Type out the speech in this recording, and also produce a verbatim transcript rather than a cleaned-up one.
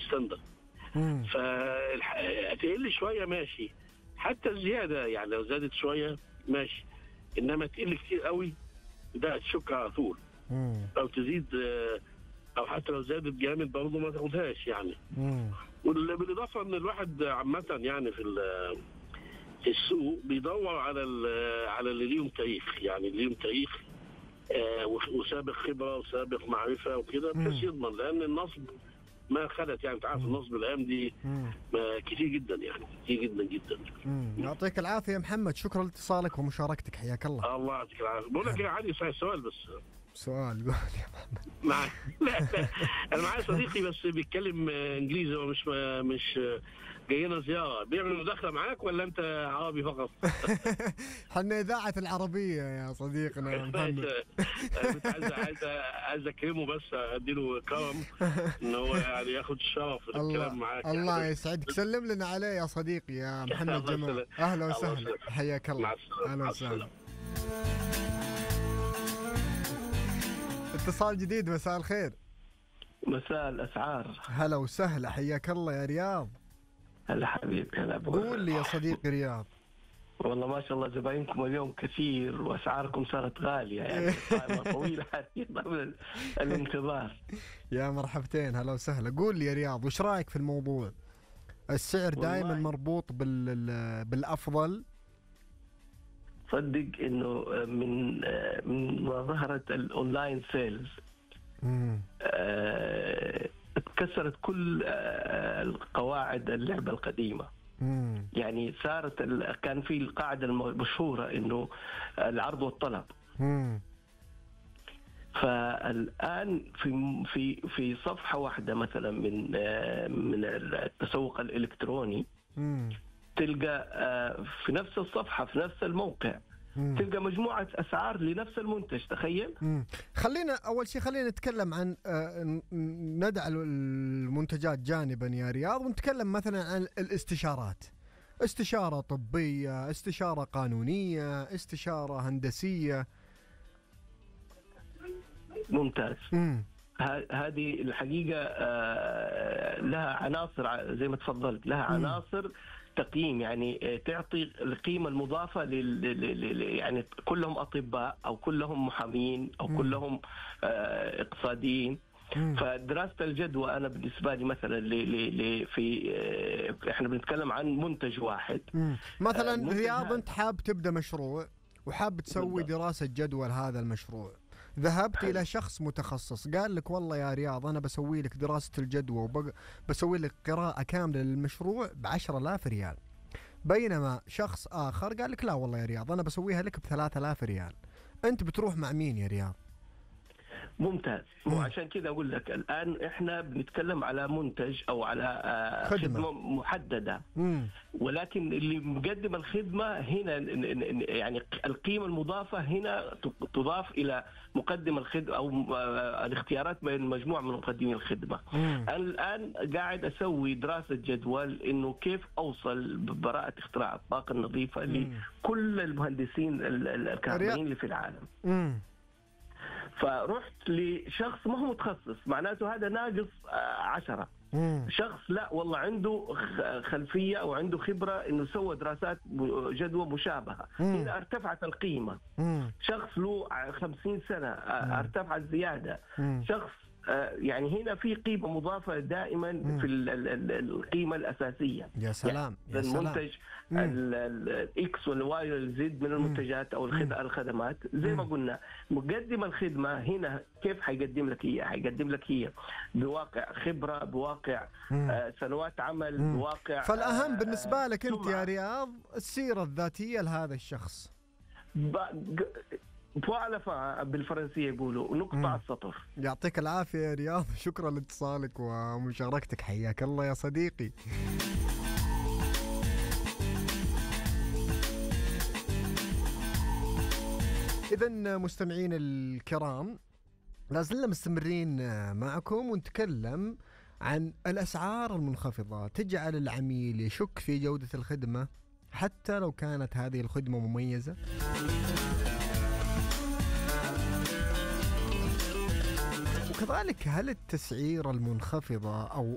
ستاندرد. فتقل شويه ماشي، حتى الزياده يعني لو زادت شويه ماشي، انما تقل كتير قوي ده تشك على طول. او تزيد او حتى لو زادت جامد برضه ما تاخدهاش يعني. وبالاضافه ان الواحد عامه يعني في السوق بيدور على على اللي ليهم تاريخ، يعني اللي ليهم تاريخ آه وسابق خبره وسابق معرفه وكده، بس يضمن، لان النصب ما خلت يعني. تعرف النصب الايام دي كتير جدا يعني، كتير جدا جدا. يعطيك العافيه يا محمد، شكرا لاتصالك ومشاركتك، حياك الله. الله يعطيك العافيه. بقول لك يا علي سؤال بس. سؤال قول يا محمد. مع... لا لا انا معايا صديقي بس بيتكلم انجليزي ومش مش جاينا زياره، بيعمل مداخله معاك ولا انت عربي فقط؟ حنا اذاعه العربيه يا صديقنا محمد. كنت عايز عايز عايز اكرمه بس اديله كرم ان هو يعني ياخد الشرف في الكلام معاك. الله يسعدك، سلم لنا عليه يا صديقي يا محمد جمال. اهلا وسهلا، حياك الله. اهلا وسهلا. اتصال جديد، مساء الخير. مساء الأسعار. هلا وسهلا، حياك الله يا رياض. هلا حبيبي. هلا. قول لي يا صديقي رياض. والله ما شاء الله زباينكم اليوم كثير وأسعاركم صارت غالية يعني قائمة طويلة قبل الانتظار. يا مرحبتين، هلا وسهلا. قول لي يا رياض، وش رأيك في الموضوع؟ السعر دائما مربوط بال بالأفضل. صدق انه من من ما ظهرت الاونلاين سيلز آه اتكسرت كل آه القواعد اللعبه القديمه. مم. يعني صارت كان في القاعده المشهوره انه العرض والطلب. مم. فالان في في في صفحه واحده مثلا من آه من التسوق الالكتروني مم. تلقى في نفس الصفحة في نفس الموقع مم. تلقى مجموعة أسعار لنفس المنتج. تخيل. مم. خلينا أول شيء خلينا نتكلم عن ندع المنتجات جانبا يا رياض، ونتكلم مثلا عن الاستشارات. استشارة طبية، استشارة قانونية، استشارة هندسية. ممتاز. مم. هذه الحقيقة لها عناصر زي ما تفضلت، لها عناصر تقييم، يعني تعطي القيمة المضافة لل يعني كلهم أطباء أو كلهم محامين أو كلهم اقتصاديين. فدراسة الجدوى أنا بالنسبة لي مثلا ل في إحنا بنتكلم عن منتج واحد. مثلا رياض، أنت حاب تبدأ مشروع وحاب تسوي دراسة جدوى لهذا المشروع، ذهبت إلى شخص متخصص قال لك والله يا رياض أنا بسوي لك دراسة الجدوى وبسوي لك قراءة كاملة للمشروع بعشرة آلاف ريال، بينما شخص آخر قال لك لا والله يا رياض أنا بسويها لك بثلاثة آلاف ريال. أنت بتروح مع مين يا رياض؟ ممتاز. وعشان كذا أقول لك الآن إحنا بنتكلم على منتج أو على خدمة, خدمة محددة. مم. ولكن اللي مقدم الخدمة هنا يعني القيمة المضافة هنا تضاف إلى مقدم الخدمة أو الاختيارات بين مجموعة من مقدمي الخدمة. مم. الآن قاعد أسوي دراسة جدول إنه كيف أوصل ببراءة اختراع الطاقة النظيفة لكل المهندسين الكهربائيين اللي في العالم. مم. فرحت لشخص ما هو متخصص، معناته هذا ناقص عشرة. مم. شخص لا والله عنده خلفية أو عنده خبرة إنه سوى دراسات جدوى مشابهة. مم. هنا ارتفعت القيمة. مم. شخص له خمسين سنة ارتفعت زيادة. مم. شخص يعني هنا في قيمة مضافة دائما مم. في القيمة الأساسية. يا سلام. يعني يا المنتج الإكس والواي والزد من المنتجات أو الخدمات زي ما قلنا، مقدم الخدمة هنا كيف حيقدم لك هي؟ حيقدم لك هي بواقع خبرة، بواقع آه سنوات عمل، مم. بواقع. فالأهم آه بالنسبة لك أنت يا رياض السيرة الذاتية لهذا الشخص. فعلا بالفرنسية يقولوا نقطة على السطر. يعطيك العافية يا رياض، شكرا لاتصالك ومشاركتك، حياك الله يا صديقي. إذن مستمعين الكرام، لازلنا مستمرين معكم ونتكلم عن الأسعار المنخفضة تجعل العميل يشك في جودة الخدمة حتى لو كانت هذه الخدمة مميزة. وكذلك هل التسعيرة المنخفضة أو